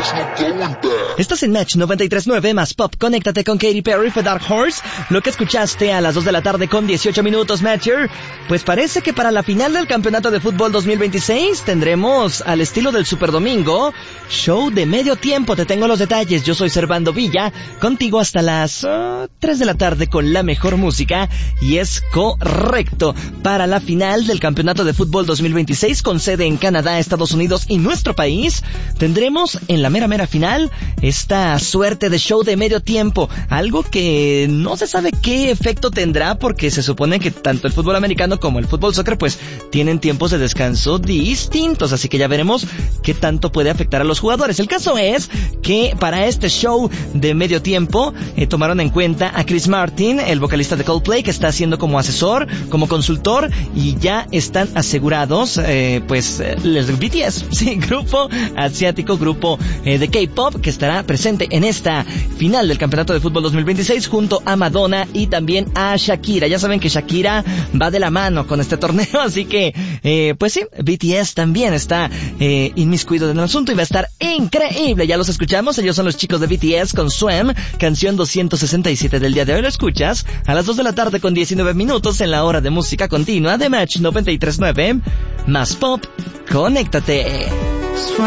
Estás en Match 93.9 más Pop. Conéctate con Katy Perry for Dark Horse. Lo que escuchaste a las 2 de la tarde con 18 minutos, Matcher. Pues parece que para la final del Campeonato de Fútbol 2026 tendremos, al estilo del Super Domingo, show de medio tiempo. Te tengo los detalles. Yo soy Servando Villa, contigo hasta las 3 de la tarde con la mejor música. Y es correcto. Para la final del Campeonato de Fútbol 2026, con sede en Canadá, Estados Unidos y nuestro país, tendremos en la mera final esta suerte de show de medio tiempo, algo que no se sabe qué efecto tendrá, porque se supone que tanto el fútbol americano como el fútbol soccer pues tienen tiempos de descanso distintos, así que ya veremos qué tanto puede afectar a los jugadores. El caso es que para este show de medio tiempo tomaron en cuenta a Chris Martin, el vocalista de Coldplay, que está haciendo como asesor, como consultor, y ya están asegurados los BTS, sí, grupo asiático, grupo de K-pop, que estará presente en esta final del Campeonato de Fútbol 2026 junto a Madonna y también a Shakira. Ya saben que Shakira va de la mano con este torneo, así que pues sí, BTS también está inmiscuido en el asunto y va a estar increíble. Ya los escuchamos, ellos son los chicos de BTS con Swim, canción 267 del día de hoy. Lo escuchas a las 2 de la tarde con 19 minutos en la hora de música continua de Match 93.9 más Pop. Conéctate.